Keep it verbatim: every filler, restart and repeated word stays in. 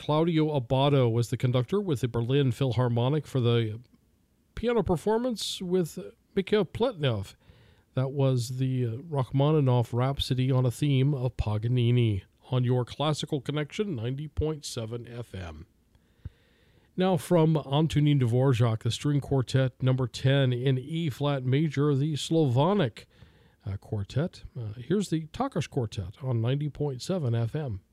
Claudio Abbado was the conductor with the Berlin Philharmonic for the piano performance with Mikhail Pletnev. That was the uh, Rachmaninoff Rhapsody on a theme of Paganini on your Classical Connection ninety point seven F M. Now from Antonín Dvorak, the string quartet number ten in E-flat major, the Slavonic uh, quartet. Uh, here's the Takas Quartet on ninety point seven F M.